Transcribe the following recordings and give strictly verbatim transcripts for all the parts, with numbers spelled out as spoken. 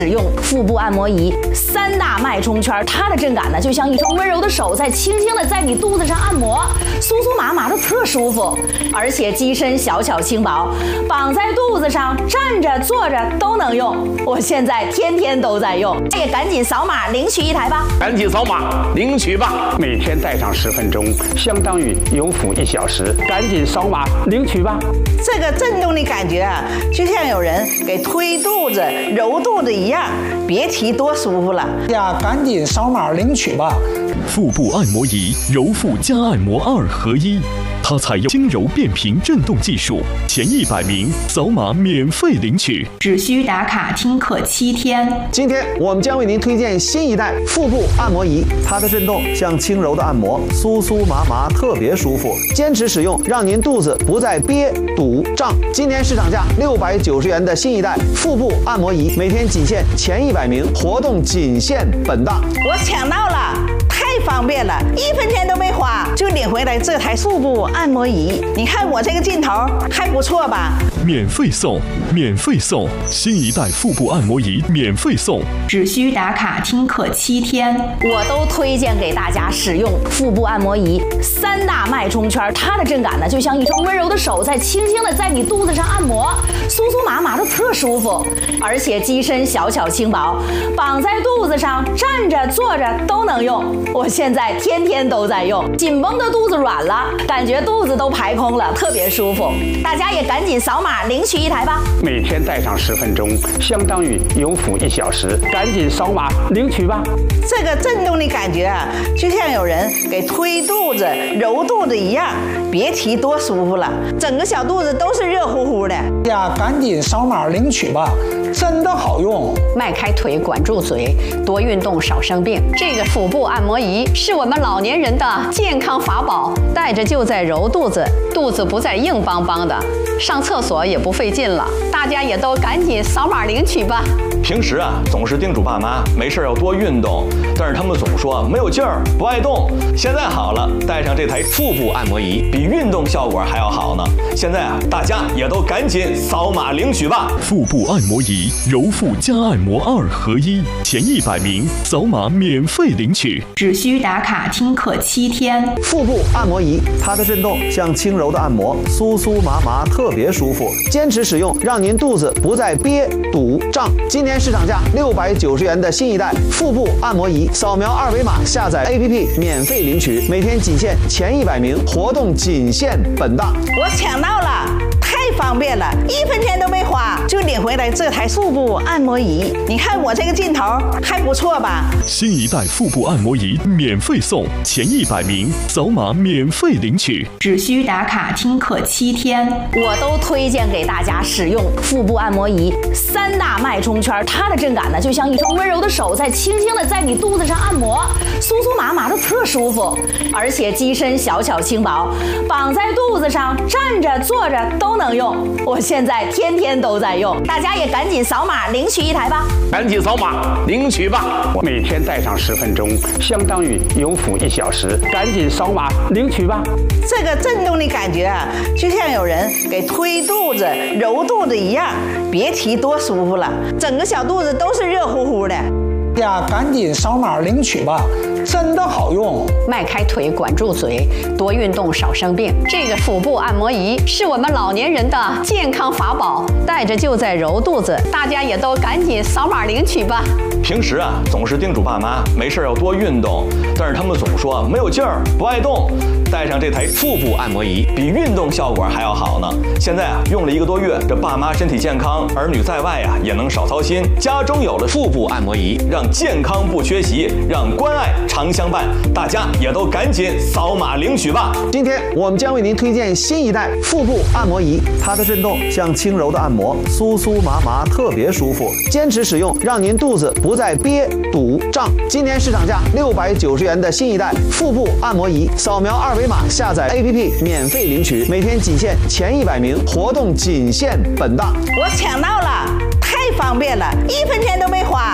使用腹部按摩仪，三大脉冲圈，它的震感呢，就像一双温柔的手在轻轻的在你肚子上按摩，酥酥麻麻的特舒服，而且机身小巧轻薄，绑在肚子上，站着坐着都能用。我现在天天都在用，也赶紧扫码领取一台吧！ 赶紧扫码领取吧！ 每天戴上十分钟，相当于有辅一小时，赶紧扫码领取吧！ 这个震动的感觉啊，就像有人给推肚子、揉肚子一样，别提多舒服了呀！赶紧扫码领取吧！ 腹部按摩仪，揉腹加按摩二合一，它采用轻柔变频震动技术，前一百名扫码免费领取， 只需打卡听课七天。 今天我们将为您推荐新一代腹部按摩仪，它的震动像轻柔的按摩，酥酥麻麻，特别舒服。坚持使用，让您肚子不再憋、堵、胀。今年市场价六百九十元的新一代腹部按摩仪，每天仅限前一百名，活动仅限本档。 我抢到了！太方便了，一分钱都没花就领回来这台腹部按摩仪。你看我这个劲头还不错吧？ 免费送，免费送，新一代腹部按摩仪免费送， 只需打卡听课七天。 我都推荐给大家使用腹部按摩仪，三大脉冲圈，它的震感呢，就像一双温柔的手在轻轻的在你肚子上按摩，酥酥麻麻的特舒服，而且机身小巧轻薄，绑在肚子上，站着坐着都能用。我现在天天都在用，紧绷的肚子软了，感觉肚子都排空了，特别舒服。大家也赶紧扫码领取一台吧！ 每天戴上十分钟，相当于有辅一小时，赶紧扫码领取吧！ 这个震动的感觉啊，就像有人给推肚子、揉肚子一样，别提多舒服了，整个小肚子都是热乎乎的呀！赶紧扫码领取吧！真的好用， 迈开腿，管住嘴，多运动，少生病。这个腹部按摩仪是我们老年人的健康法宝，戴着就在揉肚子，肚子不再硬邦邦的，上厕所也不费劲了。大家也都赶紧扫码领取吧！ 平时啊，总是叮嘱爸妈没事要多运动，但是他们总说没有劲儿，不爱动。现在好了，带上这台腹部按摩仪，比运动效果还要好呢。现在啊，大家也都赶紧扫码领取吧！ 腹部按摩仪，揉腹加按摩二合一，前一百名扫码免费领取， 只需打卡听课七天。 腹部按摩仪，它的震动像轻柔的按摩，酥酥麻麻，特别舒服。坚持使用，让您肚子不再憋、堵、胀。今年市场价六百九十元的新一代腹部按摩仪，扫描二维码下载 A P P 免费领取，每天仅限前一百名，活动仅限本档。 我抢到了！太方便了，一分钱都没花就领回来这台腹部按摩仪。你看我这个劲头还不错吧？ 新一代腹部按摩仪免费送，前一百名扫码免费领取， 只需打卡听课七天。 我都推荐给大家使用腹部按摩仪，三大脉冲圈，它的震感呢，就像一双温柔的手在轻轻的在你肚子上按摩，酥酥麻麻的特舒服，而且机身小巧轻薄，绑在肚子上，站着坐着都能用。我现在天天都在用，大家也赶紧扫码领取一台吧！ 赶紧扫码领取吧！ 我每天戴上十分钟，相当于有辅一小时，赶紧扫码领取吧！ 这个震动的感觉啊，就像有人给推肚子、揉肚子一样，别提多舒服了，整个小肚子都是热乎乎的呀！赶紧扫码领取吧！真的好用， 迈开腿，管住嘴，多运动，少生病。这个腹部按摩仪是我们老年人的健康法宝，戴着就在揉肚子。大家也都赶紧扫码领取吧！ 平时啊，总是叮嘱爸妈没事要多运动，但是他们总说没有劲儿，不爱动。带上这台腹部按摩仪，比运动效果还要好呢。现在啊，用了一个多月，这爸妈身体健康，儿女在外啊也能少操心。家中有了腹部按摩仪，让健康不缺席，让关爱常相伴。大家也都赶紧扫码领取吧！ 今天我们将为您推荐新一代腹部按摩仪，它的震动像轻柔的按摩，酥酥麻麻，特别舒服。坚持使用，让您肚子不再憋、堵、胀。今年市场价六百九十元的新一代腹部按摩仪，扫描二维码下载 A P P 免费领取，每天仅限前一百名，活动仅限本档。 我抢到了！太方便了，一分钱都没花就领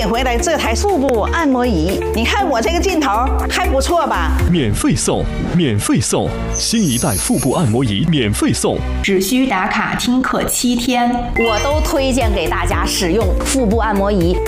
回来这台腹部按摩仪，你看我这个劲头还不错吧？ 免费送，免费送，新一代腹部按摩仪免费送， 只需打卡听课七天。 我都推荐给大家使用腹部按摩仪。